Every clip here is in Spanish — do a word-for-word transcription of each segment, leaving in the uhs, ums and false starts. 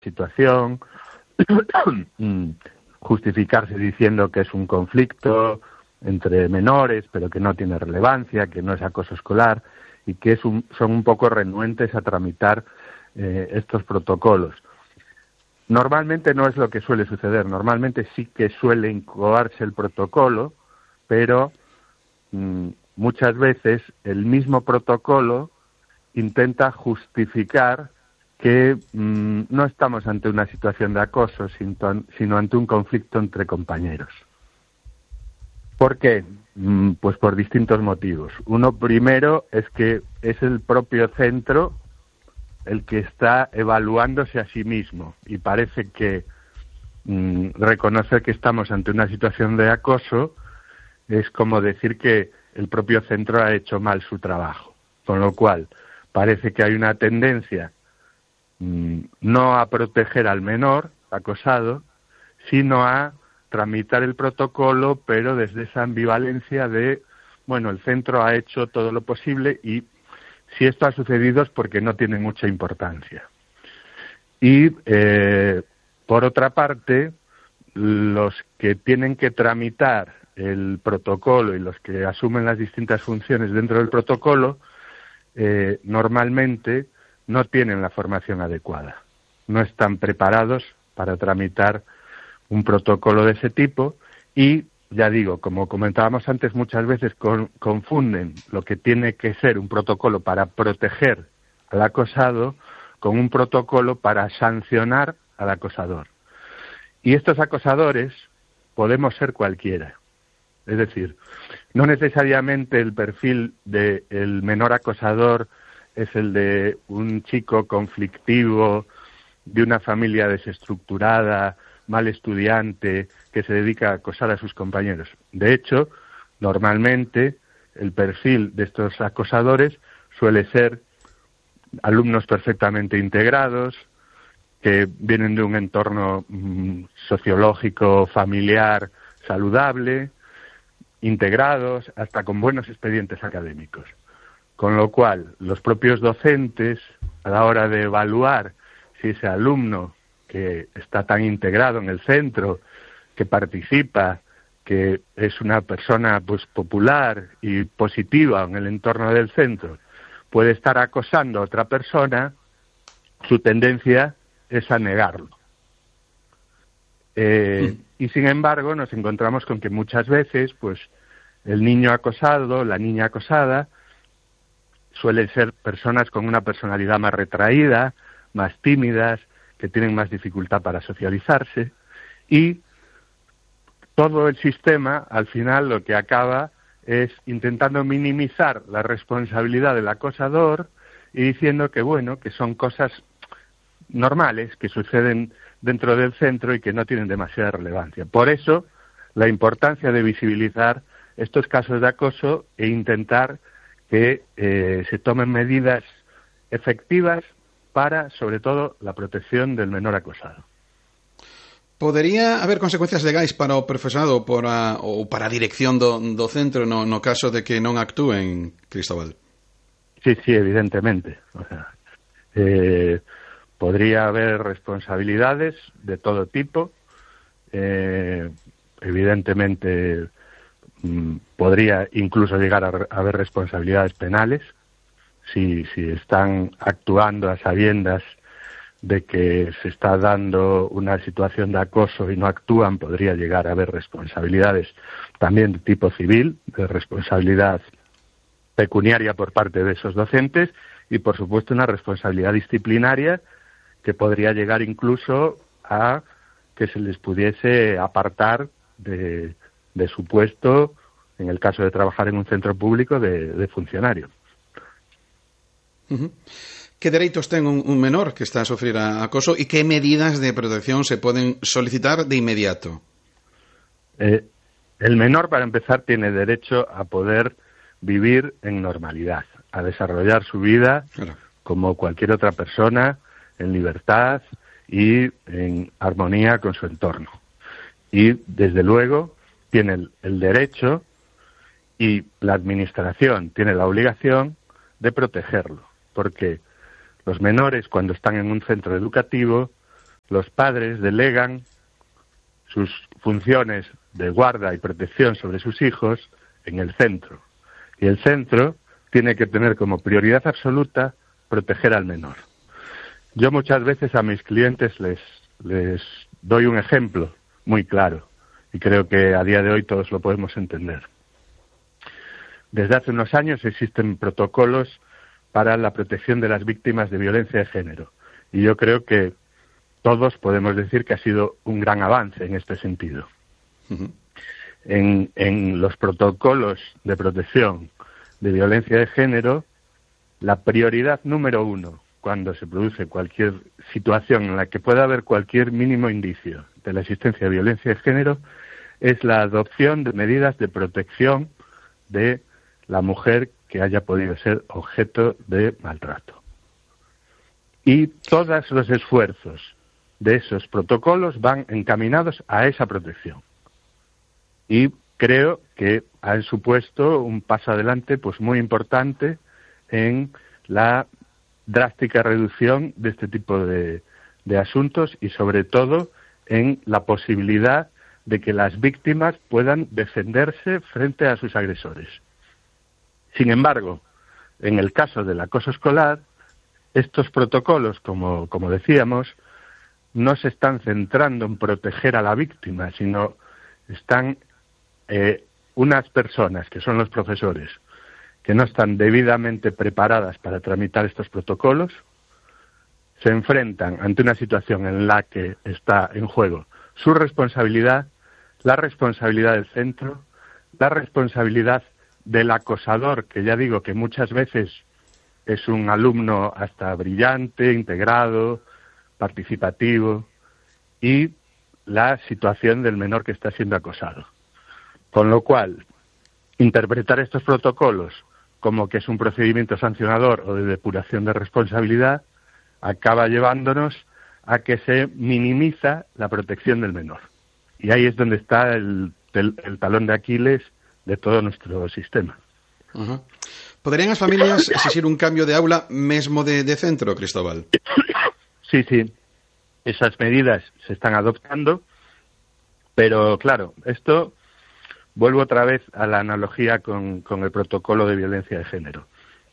situación, justificarse diciendo que es un conflicto entre menores, pero que no tiene relevancia, que no es acoso escolar, y que es un, son un poco renuentes a tramitar eh, estos protocolos. Normalmente no es lo que suele suceder, normalmente sí que suele incoarse el protocolo, pero mmm, muchas veces el mismo protocolo intenta justificar que mmm, no estamos ante una situación de acoso, sino, sino ante un conflicto entre compañeros. ¿Por qué? Mm, pues por distintos motivos. Uno primero es que es el propio centro el que está evaluándose a sí mismo y parece que mmm, reconocer que estamos ante una situación de acoso es como decir que el propio centro ha hecho mal su trabajo, con lo cual parece que hay una tendencia mmm, no a proteger al menor acosado, sino a tramitar el protocolo, pero desde esa ambivalencia de, bueno, el centro ha hecho todo lo posible y si esto ha sucedido es porque no tiene mucha importancia. Y, eh, por otra parte, los que tienen que tramitar el protocolo y los que asumen las distintas funciones dentro del protocolo, eh, normalmente no tienen la formación adecuada. No están preparados para tramitar un protocolo de ese tipo y, ya digo, como comentábamos antes, muchas veces con, confunden lo que tiene que ser un protocolo para proteger al acosado con un protocolo para sancionar al acosador. Y estos acosadores podemos ser cualquiera. Es decir, no necesariamente el perfil del menor acosador es el de un chico conflictivo, de una familia desestructurada, mal estudiante, que se dedica a acosar a sus compañeros. De hecho, normalmente el perfil de estos acosadores suele ser alumnos perfectamente integrados, que vienen de un entorno mmm, sociológico, familiar, saludable, integrados, hasta con buenos expedientes académicos. Con lo cual, los propios docentes, a la hora de evaluar si ese alumno que está tan integrado en el centro, que participa, que es una persona pues popular y positiva en el entorno del centro, puede estar acosando a otra persona, su tendencia es a negarlo. Eh, y sin embargo nos encontramos con que muchas veces pues el niño acosado, la niña acosada, suelen ser personas con una personalidad más retraída, más tímidas, que tienen más dificultad para socializarse, y todo el sistema al final lo que acaba es intentando minimizar la responsabilidad del acosador y diciendo que bueno, que son cosas normales que suceden dentro del centro y que no tienen demasiada relevancia. Por eso la importancia de visibilizar estos casos de acoso e intentar que eh, se tomen medidas efectivas para, sobre todo, la protección del menor acosado. Podería haber consecuencias legais para o profesorado para, ou para a dirección do, do centro no, no caso de que non actúen, Cristóbal? Sí, sí, evidentemente. O sea, eh, podría haber responsabilidades de todo tipo. Eh, evidentemente, mmm, podría incluso llegar a, a haber responsabilidades penales. Si, si están actuando a sabiendas de que se está dando una situación de acoso y no actúan, podría llegar a haber responsabilidades también de tipo civil, de responsabilidad pecuniaria por parte de esos docentes y, por supuesto, una responsabilidad disciplinaria que podría llegar incluso a que se les pudiese apartar de, de su puesto, en el caso de trabajar en un centro público, de, de funcionario. Uh-huh. ¿Qué dereitos ten un, un menor que está a sufrir acoso y qué medidas de protección se pueden solicitar de inmediato? Eh, el menor, para empezar, tiene derecho a poder vivir en normalidad, a desarrollar su vida claro. como cualquier otra persona, en libertad y en armonía con su entorno. Y, desde luego, tiene el, el derecho y la administración tiene la obligación de protegerlo. Porque los menores, cuando están en un centro educativo, los padres delegan sus funciones de guarda y protección sobre sus hijos en el centro. Y el centro tiene que tener como prioridad absoluta proteger al menor. Yo muchas veces a mis clientes les, les doy un ejemplo muy claro, y creo que a día de hoy todos lo podemos entender. Desde hace unos años existen protocolos para la protección de las víctimas de violencia de género, y yo creo que todos podemos decir que ha sido un gran avance en este sentido. Uh-huh. En, en los protocolos de protección de violencia de género, la prioridad número uno, cuando se produce cualquier situación en la que pueda haber cualquier mínimo indicio de la existencia de violencia de género, es la adopción de medidas de protección de la mujer que haya podido ser objeto de maltrato. Y todos los esfuerzos de esos protocolos van encaminados a esa protección. Y creo que han supuesto un paso adelante pues muy importante en la drástica reducción de este tipo de, de asuntos y sobre todo en la posibilidad de que las víctimas puedan defenderse frente a sus agresores. Sin embargo, en el caso del acoso escolar, estos protocolos, como, como decíamos, no se están centrando en proteger a la víctima, sino están eh, unas personas, que son los profesores, que no están debidamente preparadas para tramitar estos protocolos, se enfrentan ante una situación en la que está en juego su responsabilidad, la responsabilidad del centro, la responsabilidad del acosador, que ya digo que muchas veces es un alumno hasta brillante, integrado, participativo, y la situación del menor que está siendo acosado. Con lo cual, interpretar estos protocolos como que es un procedimiento sancionador o de depuración de responsabilidad acaba llevándonos a que se minimiza la protección del menor. Y ahí es donde está el, el, el talón de Aquiles de todo nuestro sistema. Uh-huh. ¿Podrían as familias exigir un cambio de aula mesmo de, de centro, Cristóbal? Sí, sí. Esas medidas se están adoptando, pero claro, esto, vuelvo otra vez a la analogía con, con el protocolo de violencia de género.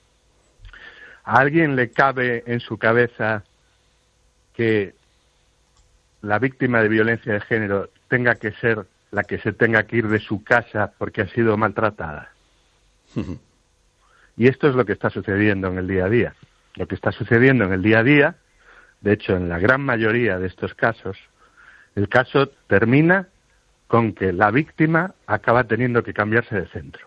¿A alguien le cabe en su cabeza que la víctima de violencia de género tenga que ser la que se tenga que ir de su casa porque ha sido maltratada? Uh-huh. Y esto es lo que está sucediendo en el día a día. Lo que está sucediendo en el día a día, de hecho, en la gran mayoría de estos casos, el caso termina con que la víctima acaba teniendo que cambiarse de centro.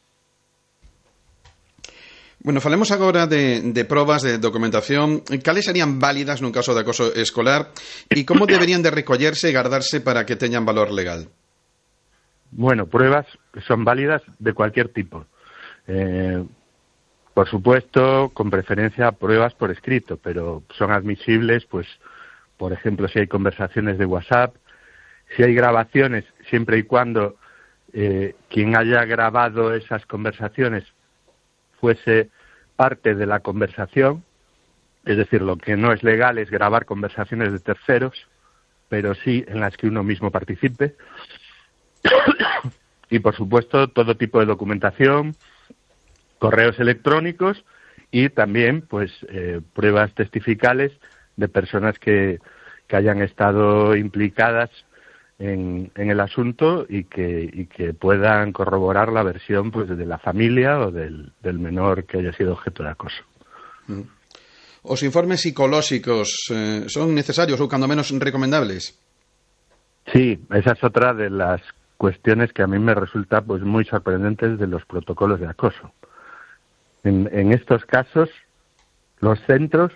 Bueno, falemos agora de, de probas de documentación. Cales serían válidas nun caso de acoso escolar e como deberían de recollerse e gardarse para que teñan valor legal? Bueno, pruebas son válidas de cualquier tipo. Eh, por supuesto, con preferencia pruebas por escrito, pero son admisibles, pues, por ejemplo, si hay conversaciones de WhatsApp, si hay grabaciones, siempre y cuando eh, quien haya grabado esas conversaciones fuese parte de la conversación, es decir, lo que no es legal es grabar conversaciones de terceros, pero sí en las que uno mismo participe. Y, por supuesto, todo tipo de documentación, correos electrónicos y también, pues, eh, pruebas testificales de personas que, que hayan estado implicadas en, en el asunto y que, y que puedan corroborar la versión, pues, de la familia o del, del menor que haya sido objeto de acoso. Os informes psicolóxicos eh, son necesarios ou cando menos recomendables? Sí, esa es otra de las cuestiones que a mí me resulta pues muy sorprendentes de los protocolos de acoso. En, en estos casos, los centros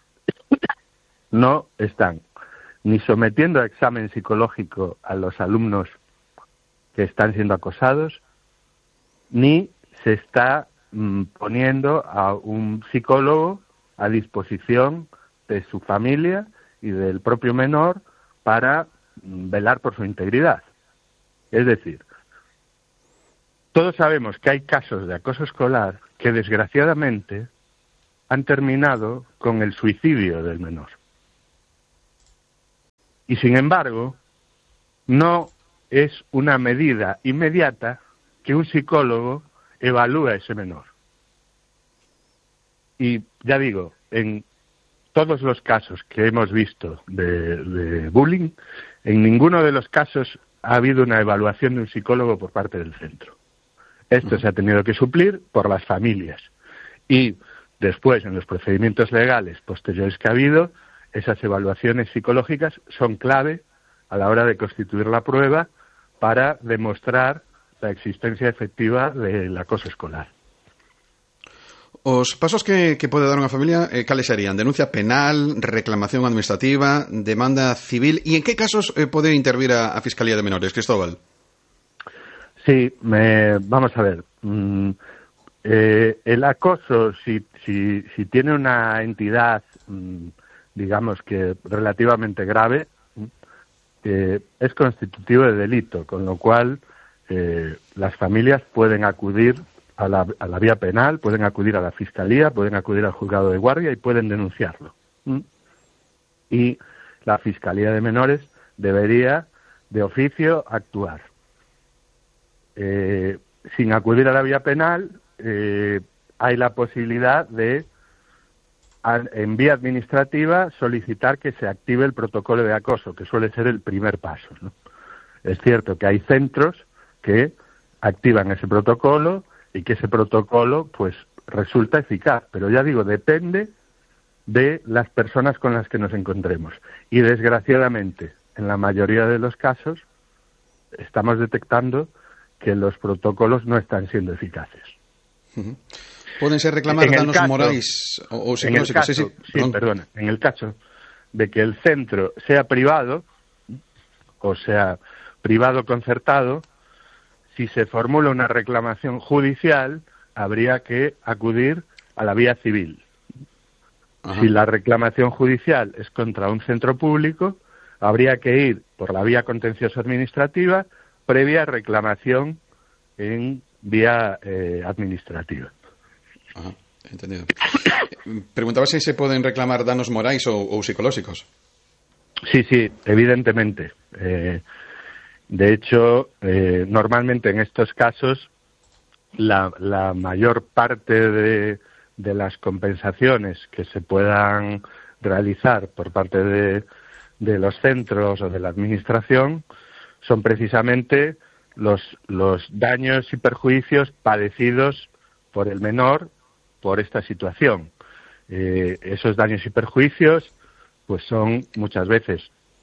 no están ni sometiendo a examen psicológico a los alumnos que están siendo acosados, ni se está mm, poniendo a un psicólogo a disposición de su familia y del propio menor para mm, velar por su integridad. Es decir, todos sabemos que hay casos de acoso escolar que desgraciadamente han terminado con el suicidio del menor. Y sin embargo, no es una medida inmediata que un psicólogo evalúe a ese menor. Y ya digo, en todos los casos que hemos visto de, de bullying, en ninguno de los casos ha habido una evaluación de un psicólogo por parte del centro. Esto se ha tenido que suplir por las familias. Y después, en los procedimientos legales posteriores que ha habido, esas evaluaciones psicológicas son clave a la hora de constituir la prueba para demostrar la existencia efectiva del acoso escolar. Os pasos que, que pode dar unha familia, eh, cales serían? Denuncia penal, reclamación administrativa, demanda civil, e en que casos eh, pode intervir a, a Fiscalía de Menores, Cristóbal? Sí, me, vamos a ver. Mm, eh, el acoso, si, si, si tiene una entidad, mm, digamos que relativamente grave, eh, es constitutivo de delito, con lo cual eh, las familias pueden acudir A la, a la vía penal, pueden acudir a la Fiscalía, pueden acudir al juzgado de guardia y pueden denunciarlo. ¿Mm? Y la Fiscalía de Menores debería, de oficio, actuar. Eh, sin acudir a la vía penal, eh, hay la posibilidad de, a, en vía administrativa, solicitar que se active el protocolo de acoso, que suele ser el primer paso, ¿no? Es cierto que hay centros que activan ese protocolo y que ese protocolo pues resulta eficaz, pero ya digo, depende de las personas con las que nos encontremos. Y desgraciadamente, en la mayoría de los casos, estamos detectando que los protocolos no están siendo eficaces. Uh-huh. Poden ser reclamar danos caso, morais ou psicolóxicos. Sí, sí, sí, perdón. perdona. En el caso de que el centro sea privado, o sea, privado concertado, si se formula una reclamación judicial, habría que acudir a la vía civil. Ajá. Si la reclamación judicial es contra un centro público, habría que ir por la vía contencioso administrativa previa reclamación en vía eh, administrativa. Ajá, entendido. Preguntaba se se poden reclamar danos morais ou, ou psicolóxicos. Sí, sí, evidentemente. Eh, De hecho, eh, normalmente en estos casos la, la mayor parte de, de las compensaciones que se puedan realizar por parte de, de los centros o de la administración son precisamente los, los daños y perjuicios padecidos por el menor por esta situación. Eh, esos daños y perjuicios pues son muchas veces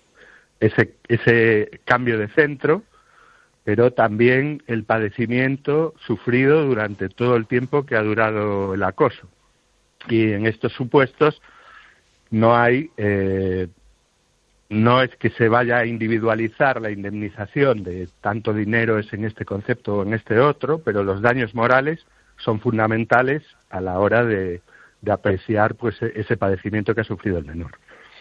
Ese, ese cambio de centro, pero también el padecimiento sufrido durante todo el tiempo que ha durado el acoso. Y en estos supuestos no hay, eh, no es que se vaya a individualizar la indemnización de tanto dinero es en este concepto o en este otro, pero los daños morales son fundamentales a la hora de, de apreciar pues ese padecimiento que ha sufrido el menor.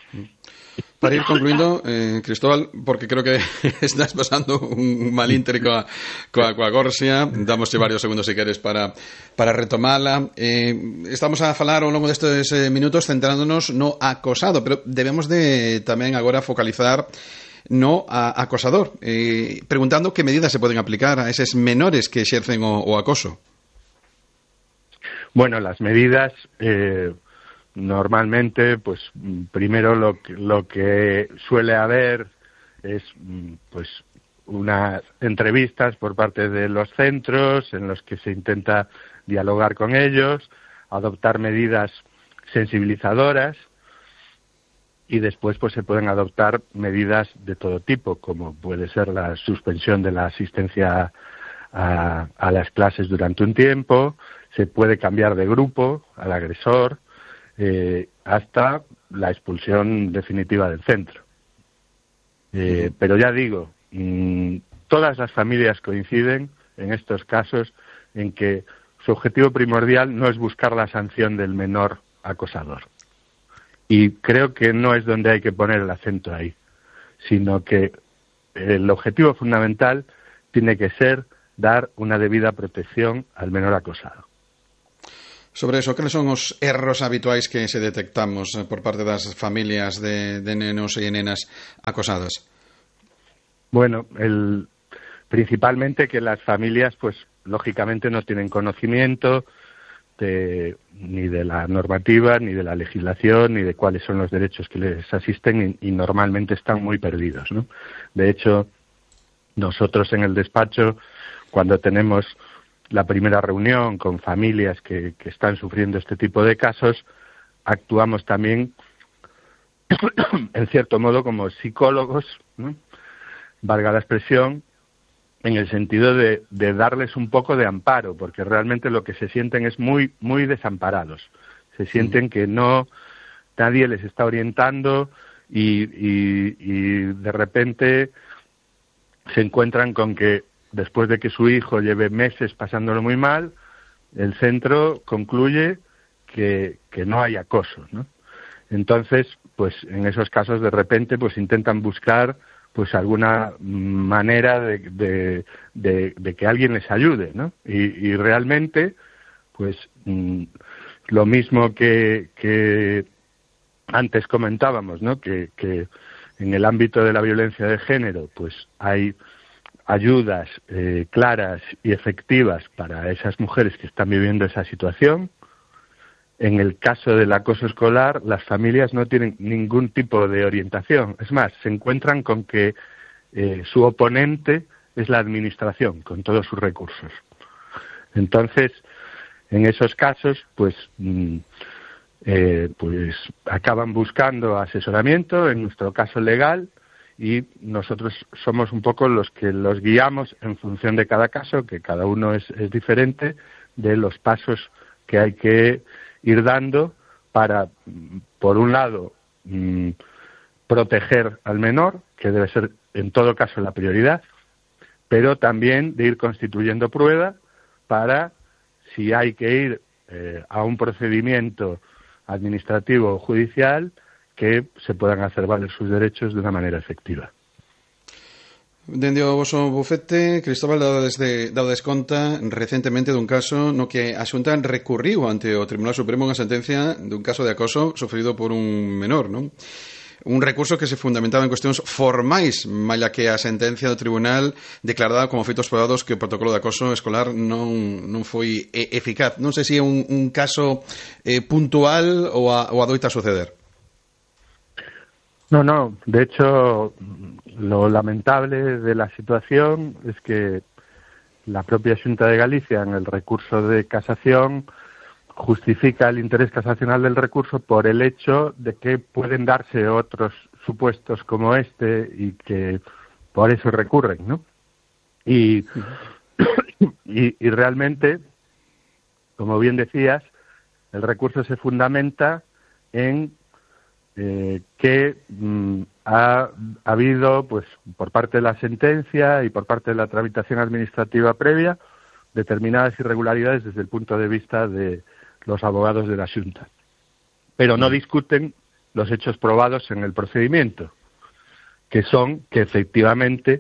Para ir concluindo, eh, Cristóbal, porque creo que estás pasando un mal inter coa, coa, coa Gorsia, damos varios segundos si queres para, para retomala. Eh, estamos a falar ao longo destes eh, minutos centrándonos no acosado, pero debemos de tamén agora focalizar no a, acosador, eh, preguntando que medidas se poden aplicar a eses menores que exercen o, o acoso. Bueno, las medidas... Eh... Normalmente, pues primero lo que, lo que suele haber es pues unas entrevistas por parte de los centros en los que se intenta dialogar con ellos, adoptar medidas sensibilizadoras y después pues se pueden adoptar medidas de todo tipo, como puede ser la suspensión de la asistencia a, a las clases durante un tiempo, se puede cambiar de grupo al agresor, Eh, hasta la expulsión definitiva del centro. Eh, pero ya digo, mmm, todas las familias coinciden en estos casos en que su objetivo primordial no es buscar la sanción del menor acosador. Y creo que no es donde hay que poner el acento ahí, sino que el objetivo fundamental tiene que ser dar una debida protección al menor acosado. Sobre eso, cales son os erros habituais que se detectamos por parte das familias de, de nenos e nenas acosadas? Bueno, el, principalmente que las familias, pues, lógicamente no tienen conocimiento de, ni de la normativa, ni de la legislación, ni de cuáles son los derechos que les asisten y, y normalmente están muy perdidos, ¿no? De hecho, nosotros en el despacho, cuando tenemos la primera reunión con familias que, que están sufriendo este tipo de casos, actuamos también, en cierto modo, como psicólogos, ¿no? Valga la expresión, en el sentido de, de darles un poco de amparo, porque realmente lo que se sienten es muy, muy desamparados. Se sienten que no, nadie les está orientando y, y, y de repente se encuentran con que después de que su hijo lleve meses pasándolo muy mal, el centro concluye que, que no hay acoso, ¿no? Entonces, pues en esos casos de repente pues intentan buscar pues alguna manera de, de, de, de que alguien les ayude, ¿no? Y, y realmente, pues mmm, lo mismo que, que antes comentábamos, ¿no? Que, que en el ámbito de la violencia de género, pues hay ayudas eh, claras y efectivas para esas mujeres que están viviendo esa situación. En el caso del acoso escolar, las familias no tienen ningún tipo de orientación. Es más, se encuentran con que eh, su oponente es la administración, con todos sus recursos. Entonces, en esos casos, pues, mm, eh, pues acaban buscando asesoramiento, en nuestro caso legal, y nosotros somos un poco los que los guiamos en función de cada caso, que cada uno es, es diferente, de los pasos que hay que ir dando para, por un lado, mmm, proteger al menor, que debe ser en todo caso la prioridad, pero también de ir constituyendo prueba para, si hay que ir eh, a un procedimiento administrativo o judicial, que se puedan hacer valer sus derechos de una manera efectiva. Dende o voso bufete, Cristóbal, dades, de, dades conta recentemente dun caso no que a Xunta recurriu ante o Tribunal Supremo unha sentencia dun caso de acoso sofrido por un menor, non? Un recurso que se fundamentaba en cuestións formais, malla que a sentencia do tribunal declaraba como feitos probados que o protocolo de acoso escolar non, non foi eficaz. Non sei se é un, un caso eh, puntual ou, a, ou adoita suceder. No, no. De hecho, lo lamentable de la situación es que la propia Xunta de Galicia, en el recurso de casación, justifica el interés casacional del recurso por el hecho de que pueden darse otros supuestos como este y que por eso recurren, ¿no? Y, y, y realmente, como bien decías, el recurso se fundamenta en Eh, que mm, ha, ha habido, pues, por parte de la sentencia y por parte de la tramitación administrativa previa, determinadas irregularidades desde el punto de vista de los abogados de la Xunta. Pero no discuten los hechos probados en el procedimiento, que son que efectivamente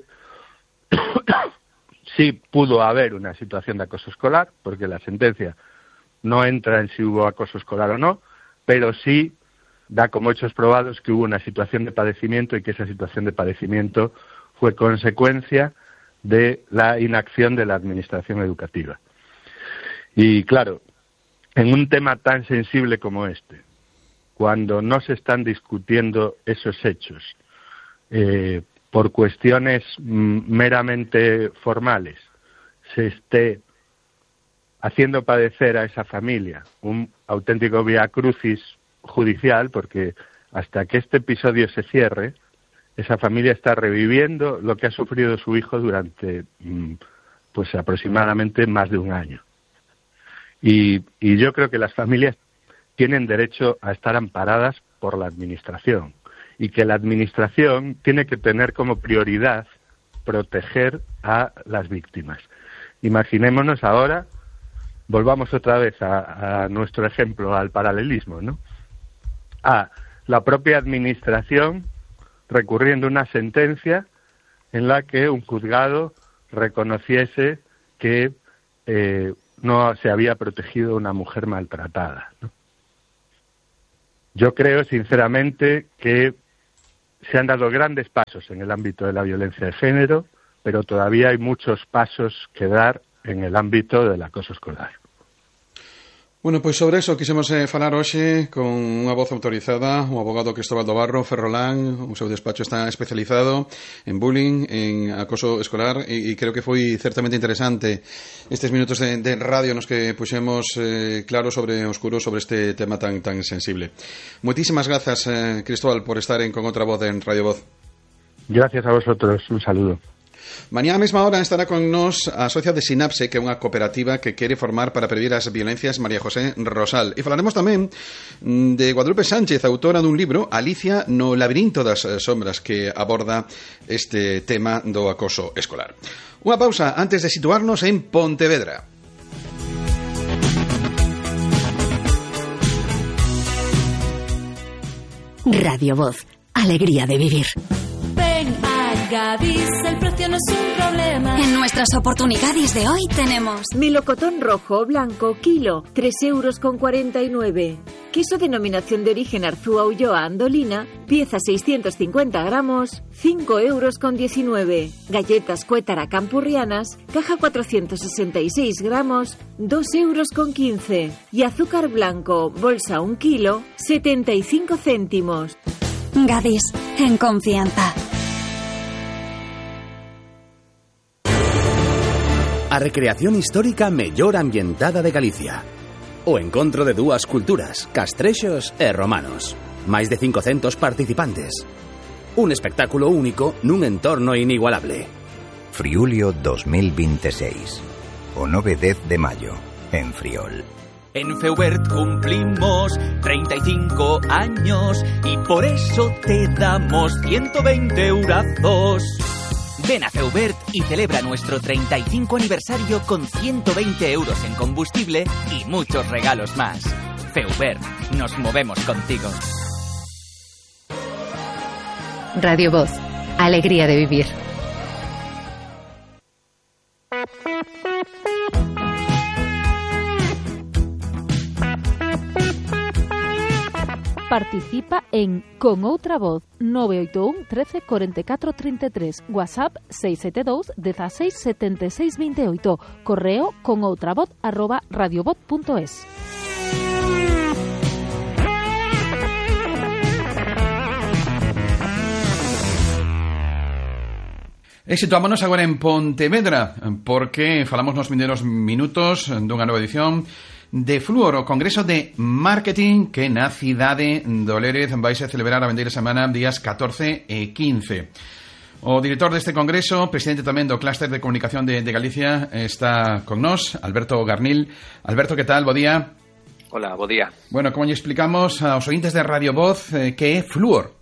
sí pudo haber una situación de acoso escolar, porque la sentencia no entra en si hubo acoso escolar o no, pero sí da como hechos probados que hubo una situación de padecimiento y que esa situación de padecimiento fue consecuencia de la inacción de la administración educativa. Y claro, en un tema tan sensible como este, cuando no se están discutiendo esos hechos eh, por cuestiones mm, meramente formales, se esté haciendo padecer a esa familia un auténtico vía crucis judicial, porque hasta que este episodio se cierre, esa familia está reviviendo lo que ha sufrido su hijo durante pues aproximadamente más de un año. Y, y yo creo que las familias tienen derecho a estar amparadas por la administración y que la administración tiene que tener como prioridad proteger a las víctimas. Imaginémonos ahora, volvamos otra vez a, a nuestro ejemplo, al paralelismo, ¿no? A la propia administración recurriendo a una sentencia en la que un juzgado reconociese que eh, no se había protegido a una mujer maltratada, ¿no? Yo creo, sinceramente, que se han dado grandes pasos en el ámbito de la violencia de género, pero todavía hay muchos pasos que dar en el ámbito del acoso escolar. Bueno, pois sobre eso quixemos eh, falar hoxe con unha voz autorizada, o abogado Cristóbal do Barro Ferrolán. O seu despacho está especializado en bullying, en acoso escolar, e, e creo que foi certamente interesante estes minutos de, de radio nos que puxemos eh, claro sobre oscuro sobre este tema tan tan sensible. Moitísimas grazas, eh, Cristóbal, por estar en Con Outra Voz en Radio Voz. Gracias a vosotros, un saludo. Mañá a mesma hora estará con nos a socia de Sinapse, que é unha cooperativa que quere formar para prevenir as violencias, María José Rosal. E falaremos tamén de Guadalupe Sánchez, autora dun libro, Alicia no labirinto das sombras, que aborda este tema do acoso escolar. Unha pausa antes de situarnos en Pontevedra. Radio Voz, alegría de vivir. Ven a Gadis, el precio no es un problema. En nuestras oportunidades de hoy tenemos melocotón rojo o blanco, kilo, tres euros con cuarenta y nueve. Queso denominación de origen Arzúa Ulloa Andolina, pieza seiscientos cincuenta gramos, cinco euros con diecinueve. Galletas Cuétara Campurrianas, caja cuatrocientos sesenta y seis gramos, dos euros con quince. Y azúcar blanco, bolsa un kilo, setenta y cinco céntimos. Gadis, en confianza. A recreación histórica mellor ambientada de Galicia. O encontro de dúas culturas, castrexos e romanos. Máis de cincocentos participantes. Un espectáculo único nun entorno inigualable. Friulio dos mil veintiséis. O nove e dez de maio, en Friol. En Feubert cumplimos treinta y cinco años y por eso te damos ciento veinte eurazos. Ven a Feubert y celebra nuestro treinta y cinco aniversario con ciento veinte euros en combustible y muchos regalos más. Feubert, nos movemos contigo. Radio Voz, alegría de vivir. Participa en Con Outra Voz nove oito un, trece, cuarenta y cuatro, treinta y tres, WhatsApp seis siete dos, dieciséis, setenta y seis, veintiocho, correo conoutravoz arroba radiovoz punto es. E situámonos agora en Pontevedra, porque falamos nos mindeiros minutos dunha nova edición de Fluor, o Congreso de Marketing que na cidade do Lérez vais a celebrar a vendeira semana días catorce e quince. O director deste congreso, presidente tamén do Clúster de Comunicación de, de Galicia, está con nós, Alberto Garnil. Alberto, que tal? Bo día. Hola, bo día. Bueno, como lle explicamos aos ointes de Radio Voz, eh, que é Fluor?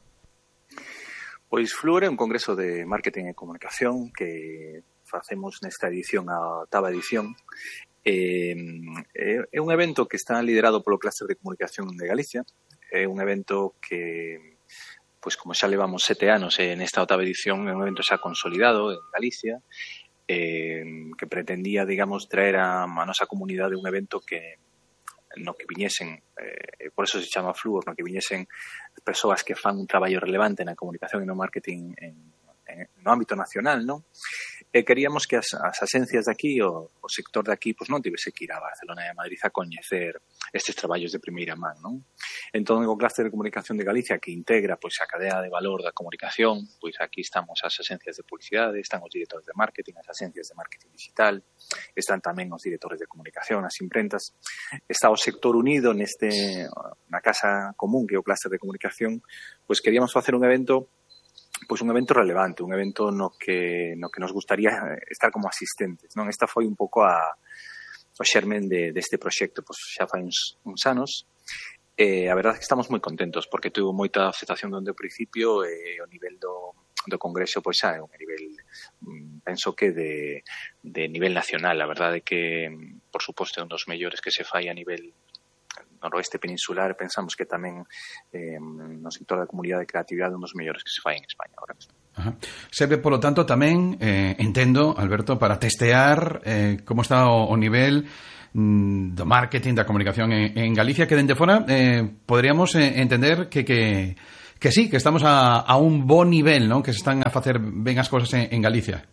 Pois Fluor é un congreso de marketing e comunicación que facemos nesta edición, a oitava edición. Eh, é un evento que está liderado polo Clúster de Comunicación de Galicia. É un evento que, pois como xa levamos sete anos en esta oitava edición, é un evento xa consolidado en Galicia, eh, que pretendía, digamos, traer a, a nosa comunidade un evento que no que viñesen, eh, por eso se chama Fluor, no que viñesen persoas que fan un traballo relevante na comunicación e no marketing en, en, no ámbito nacional, non? E queríamos que as, as asencias de aquí, o, o sector de aquí, pois non tivese que ir a Barcelona e a Madrid a coñecer estes traballos de primeira man, non? Entón, o Clúster de Comunicación de Galicia, que integra pois a cadea de valor da comunicación, pois aquí estamos as asencias de publicidade, están os directores de marketing, as asencias de marketing digital, están tamén os directores de comunicación, as imprentas, está o sector unido neste na casa común que é o Clúster de Comunicación, pois queríamos facer un evento pois un evento relevante, un evento no que no que nos gustaría estar como asistentes, non? Esta foi un pouco a o xermen de deste proxecto, pois xa fai uns, uns anos. Eh, a verdade é que estamos moi contentos porque tuvo moita aceptación dende o principio e o nivel do do congreso pois xa é un nivel, penso que de de nivel nacional. A verdade é que, por suposto, é un dos mellores que se fai a nivel noroeste peninsular. Pensamos que tamén eh, no sector da comunidade de creatividade un dos mellores que se fai en España ahora mesmo. Ajá. Serve, polo tanto, tamén, eh, entendo, Alberto, para testear eh, como está o, o nivel do marketing, da comunicación en, en Galicia, que dende fora eh, poderíamos eh, entender que, que, que sí, que estamos a, a un bo nivel, non? Que se están a facer ben as cousas en, en Galicia.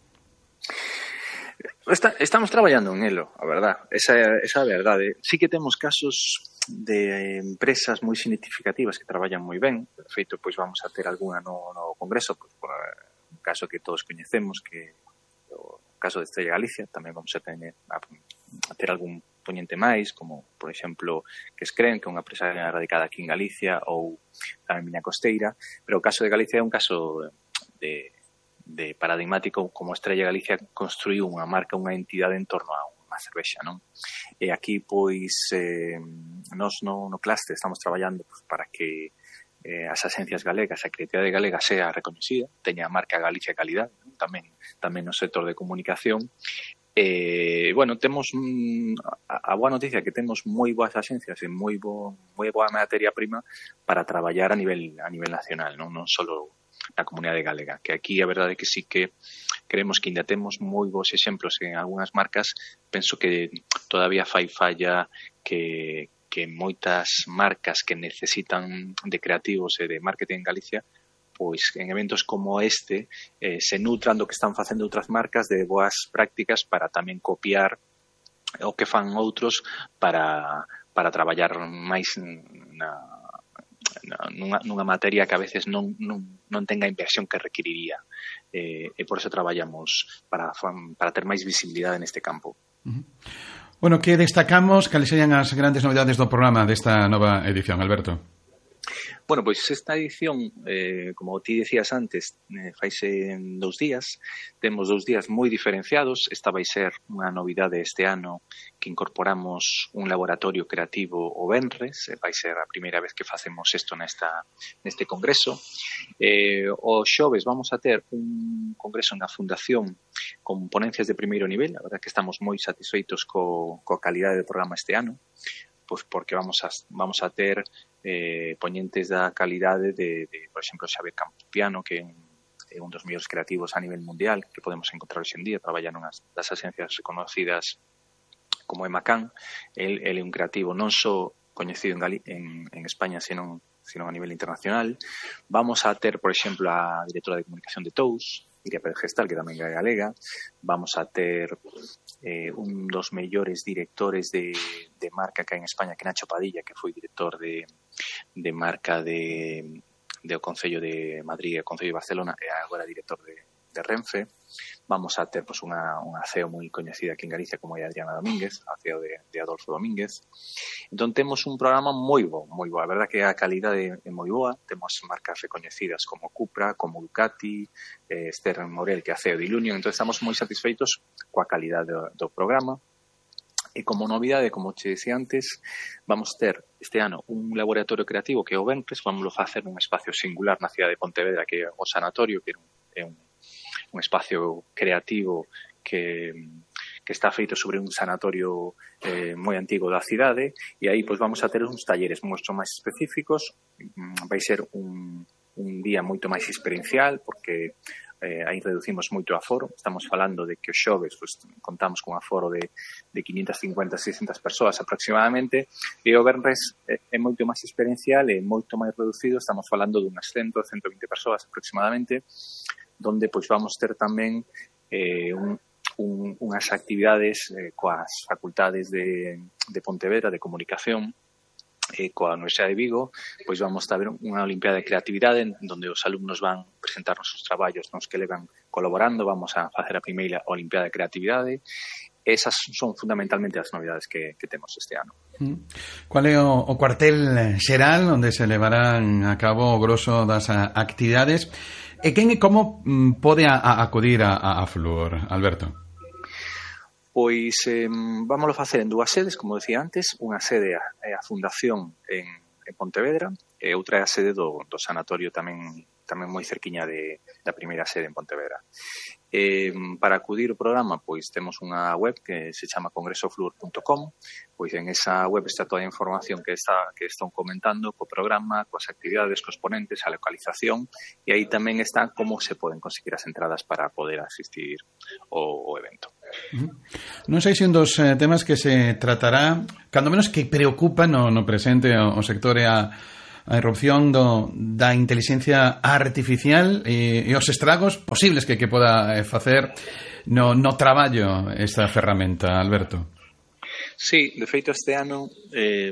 Está, estamos traballando en elo, a verdad, esa, esa é a verdade. Sí que temos casos de empresas moi significativas que traballan moi ben. De feito, pois vamos a ter algunha no, no Congreso, pois, por un caso que todos coñecemos, que o caso de Estrella Galicia. Tamén vamos a tener a, a ter algún poñente máis, como, por exemplo, que Escren, que é unha empresa radicada aquí en Galicia, ou tamén Miña Costeira. Pero o caso de Galicia é un caso de de paradigmático, como Estrella Galicia construiu unha marca, unha entidade en torno a unha cervexa, non? E aquí, pois, eh, nos no, no cluster estamos traballando pues, para que eh, as agencias galegas, a creatividade galega sea recoñecida, teña a marca Galicia Calidade, non? Tamén, tamén no sector de comunicación. Eh, bueno, temos mm, a, a boa noticia que temos moi boas agencias e moi, bo, moi boa materia prima para traballar a nivel a nivel nacional, non, non solo na comunidade galega, que aquí a verdade é que sí que creemos que ainda temos moi bons exemplos en algunhas marcas. Penso que todavía fai falla que, que moitas marcas que necesitan de creativos e de marketing en Galicia, pois en eventos como este eh, se nutran do que están facendo outras marcas de boas prácticas para tamén copiar o que fan outros para, para traballar máis na Nunha, nunha materia que a veces non, non, non tenga a inversión que requeriría, eh, e por eso traballamos para, para ter máis visibilidade neste campo. Uh-huh. Bueno, que destacamos? Cales serían as grandes novidades do programa desta nova edición, Alberto? Bueno, pois esta edición, eh, como ti decías antes, eh, faise en dous días. Temos dous días moi diferenciados. Esta vai ser unha novidade este ano, que incorporamos un laboratorio creativo o venres. Vai ser a primeira vez que facemos isto nesta, neste congreso. Eh, o xoves vamos a ter un congreso na Fundación con ponencias de primeiro nivel. A verdade é que estamos moi satisfeitos co, coa calidade do programa este ano, pois porque vamos a, vamos a ter eh, poñentes da calidade de, de, por exemplo, Xavier Campiano, que é un, é un dos mellores creativos a nivel mundial que podemos encontrar hoxe en día, traballa nunhas das agencias reconocidas como Emacán. El, el é un creativo non só coñecido en, Gali, en, en España, sino, sino a nivel internacional. Vamos a ter, por exemplo, a directora de comunicación de Tous, Iria Pérez Gestal, que tamén é galega. Vamos a ter eh, un dos mellores directores de, de marca que hai en España, que Nacho Padilla, que foi director de, de marca de, de o Concello de Madrid e o Concello de Barcelona, e agora director de, de Renfe. Vamos a ter pues, unha, unha C E O moi coñecida aquí en Galicia, como é Adriana Domínguez, a C E O de, de Adolfo Domínguez. Entón temos un programa moi bo, moi bo. A verdad que a calidade é moi boa. Temos marcas recoñecidas como Cupra, como Ducati, eh, Esther Morel, que é a C E O de Ilunion. Entón estamos moi satisfeitos coa calidade do, do programa. E como novidade, como te decía antes, vamos ter este ano un laboratorio creativo que é o Venres. Vamos a facer un espacio singular na cidade de Pontevedra, que é o Sanatorio, que é un, un espacio creativo que, que está feito sobre un sanatorio eh, moi antigo da cidade, e aí pois vamos a ter uns talleres moito máis específicos. Vai ser un, un día moito máis experiencial, porque Eh, aí reducimos moito o aforo. Estamos falando de que os xoves pues, contamos con un aforo de, de quinientas cincuenta a seiscentas persoas aproximadamente, e o venres é, é moito máis experiencial e moito máis reducido. Estamos falando de unhas cen, ciento vinte persoas aproximadamente, donde pois vamos ter tamén eh, un, un, unhas actividades eh, coas facultades de, de Pontevedra de comunicación e coa Universidade de Vigo. Pois vamos a ver unha Olimpiada de Creatividade onde os alumnos van presentar os seus traballos nos que levan colaborando. Vamos a facer a primeira Olimpiada de Creatividade. Esas son fundamentalmente as novidades que, que temos este ano. Qual é o, o cuartel xeral onde se levarán a cabo o grosso das actividades? E quen e como pode a, a acudir a, a Fluor, Alberto? Pois eh, vámoslo facer en dúas sedes, como decía antes. Unha sede é a Fundación en, en Pontevedra e outra é a sede do, do Sanatorio, tamén tamén moi cerquiña de, da primeira sede en Pontevedra. Eh, para acudir ao programa, pois temos unha web que se chama congreso flúor punto com. Pois en esa web está toda a información que está que están comentando co programa, coas actividades, cos ponentes, a localización, e aí tamén está como se poden conseguir as entradas para poder asistir ao, ao evento. Uh-huh. Non sei se un dos eh, temas que se tratará, cando menos que preocupa no, no presente o, o sector é a a irrupción do, da inteligencia artificial e, e os estragos posibles que, que poda facer no, no traballo esta ferramenta, Alberto. Sí, de feito este ano eh,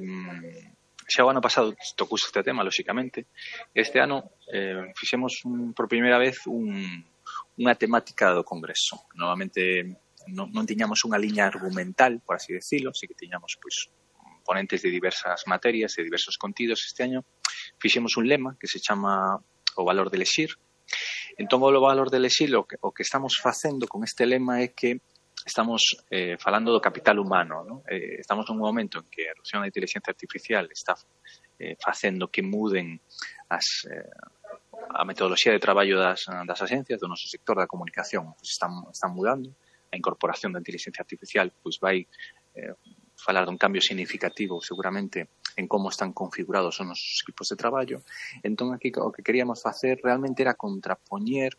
xa o ano pasado tocou este tema, lóxicamente. Este ano eh, fixemos un, por primeira vez un, unha temática do Congreso. Novamente non, non tiñamos unha liña argumental, por así decirlo, así que tiñamos pois ponentes de diversas materias e diversos contidos. Este año fixemos un lema que se chama o valor de elexir. Entón, o valor de elexir, o que, o que estamos facendo con este lema é que estamos eh, falando do capital humano, ¿no? Eh, estamos nun momento en que a erupción da inteligencia artificial está eh, facendo que muden as, eh, a metodoloxía de traballo das, das agencias do noso sector da comunicación. Pues están, están mudando. A incorporación da inteligencia artificial pois vai eh, falar dun cambio significativo seguramente en como están configurados os nosos equipos de traballo. Entón aquí o que queríamos facer realmente era contrapoñer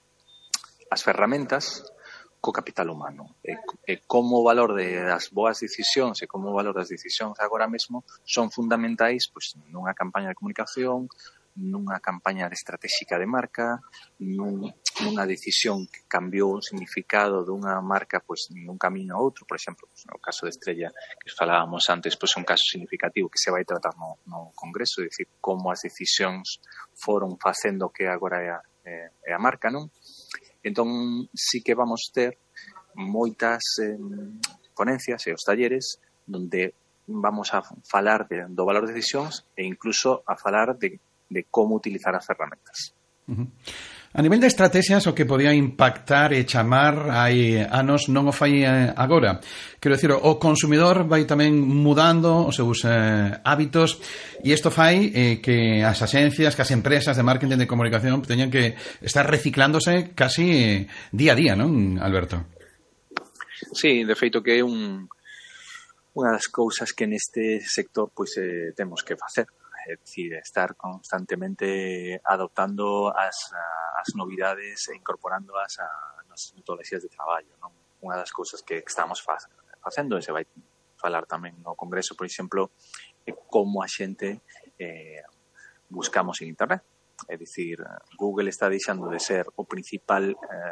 as ferramentas co capital humano e, e como o valor de, das boas decisións e como o valor das decisións agora mesmo son fundamentais pois nunha campaña de comunicación, nunha campaña de estratégica de marca, nun, nunha decisión que cambiou o significado dunha marca pois nun camiño a outro. Por exemplo, pois, no caso de Estrella que falábamos antes, pois é un caso significativo que se vai tratar no, no Congreso, é dicir, como as decisións foron facendo que agora é a, é a marca, non? Entón, sí que vamos ter moitas eh, ponencias e os talleres onde vamos a falar de, do valor de decisións e incluso a falar de de como utilizar as ferramentas. Uh-huh. A nivel de estrategias, o que podía impactar e chamar hai anos non o fai agora. Quero dicir, o consumidor vai tamén mudando os seus eh, hábitos e isto fai eh, que as axencias, que as empresas de marketing de comunicación teñan que estar reciclándose casi eh, día a día, non, Alberto? Sí, de feito que é un unha das cousas que neste sector pois eh, temos que facer. É dicir, estar constantemente adoptando as, as novidades e incorporándolas a nosas metodoloxías de traballo, non? Unha das cousas que estamos facendo e se vai falar tamén no Congreso, por exemplo, é como a xente eh, buscamos en Internet. É dicir, Google está deixando de ser o principal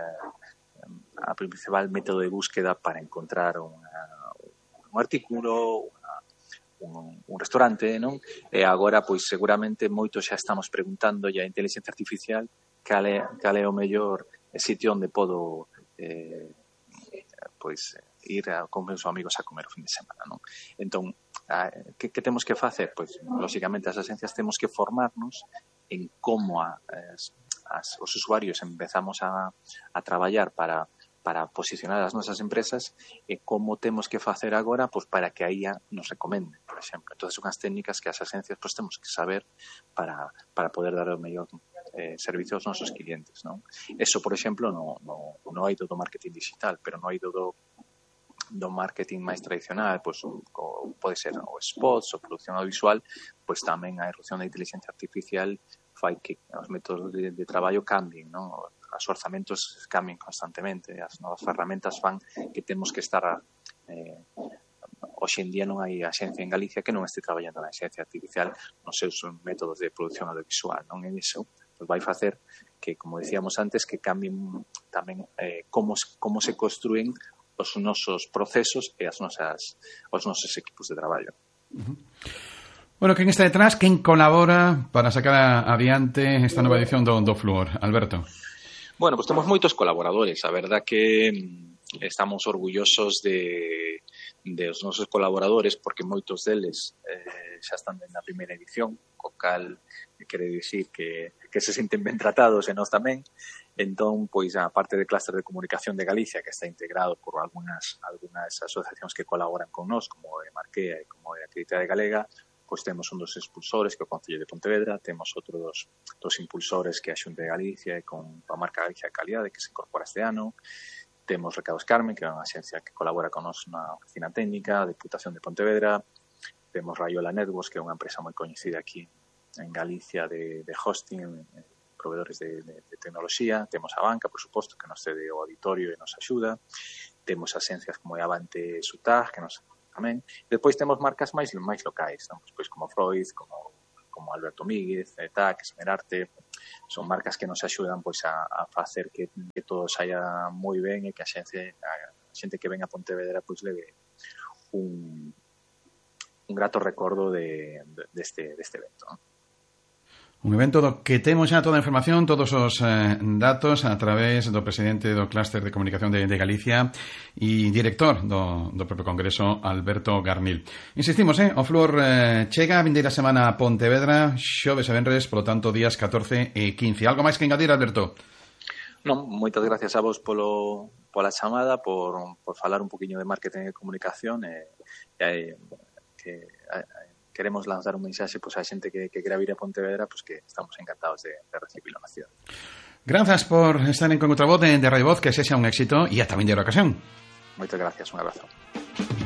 eh, a principal método de búsqueda para encontrar unha, un artículo, unha Un, un restaurante, non? E agora, pois, seguramente moitos xa estamos preguntando a inteligencia artificial cal é, cal é o mellor sitio onde podo eh, pois, ir a, con meus amigos a comer o fin de semana, non? Entón, a, que, que temos que facer? Pois, lóxicamente, as agencias temos que formarnos en como a, as, as, os usuarios empezamos a, a traballar para para posicionar as nosas empresas e como temos que facer agora pois para que a I A nos recomende, por exemplo. Entón, son as técnicas que as agencias pois temos que saber para, para poder dar o mellor eh, servicio aos nosos clientes, non? Eso, por exemplo, no, no, no eido do marketing digital, pero no eido do, do marketing máis tradicional, pois o, pode ser o spots, o produción audiovisual, pois tamén a irrupción da inteligencia artificial fai que os métodos de, de traballo cambien, non? Os orzamentos cambien constantemente, as novas ferramentas fan que temos que estar a, eh, hoxe en día non hai axencia en Galicia que non este traballando na axencia artificial nos seus métodos de produción audiovisual, non? En iso pues vai facer que, como decíamos antes, que cambien tamén eh, como, como se construen os nosos procesos e as nosas, os nosos equipos de traballo. Uh-huh. Bueno, quen está detrás, quen colabora para sacar adiante esta nova edición do, do Flúor, Alberto? Bueno, pues temos moitos colaboradores. A verdad que estamos orgullosos de, de os nosos colaboradores porque moitos deles eh, xa están na primeira edición, co cal quere dicir que, que se sinten ben tratados e nós tamén. Entón, pois, a parte de Clúster de Comunicación de Galicia, que está integrado por algunhas, algunhas asociacións que colaboran con nós, como é Marquea e como é a Actividade Galega, pois temos un dos expulsores que é o Concello de Pontevedra, temos outro dos, dos impulsores que é a Xunta de Galicia con a marca Galicia de Calidade que se incorpora este ano. Temos Recados Carmen, que é unha axencia que colabora con nos na oficina técnica, Deputación de Pontevedra. Temos Rayola Networks, que é unha empresa moi coñecida aquí en Galicia de, de hosting, proveedores de, de, de tecnoloxía. Temos a banca, por suposto, que nos cede o auditorio e nos axuda. Temos axencias como Avante Sutag, que nos tamén. Depois temos marcas máis máis locais, non? Pois como Freud, como como Alberto Míguez, E T A C, Esmerarte, son marcas que nos axudan pois a, a facer que, que todo saia moi ben e que a xente, a xente que ven a Pontevedra pois leve un, un grato recordo de, de, deste, deste evento, non? Un evento do que temos xa toda a información, todos os eh, datos a través do presidente do Clúster de Comunicación de, de Galicia e director do, do propio Congreso, Alberto Garnil. Insistimos, eh, o Flúor eh, chega a vindeira semana a Pontevedra, xoves e venres, polo tanto, días catorce e quince. Algo máis que engadir, Alberto? Non, moitas gracias a vos polo, pola chamada, por, por falar un poquinho de marketing e comunicación e, e que... A, queremos lanzar un mensaxe pois, a xente que, que quera vir a Pontevedra, pois, que estamos encantados de, de recibirlo na cidade. Grazas por estar en Con Outra Voz de, de Radio Voz, que sexa un éxito e ata vindeira ocasión. Moitas gracias, un abrazo.